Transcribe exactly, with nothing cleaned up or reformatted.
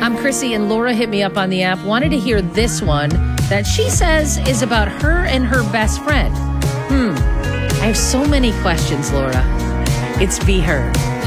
I'm Chrissy, and Laura hit me up on the app. Wanted to hear this one that she says is about her and her best friend. Hmm. I have so many questions, Laura. It's Be Heard.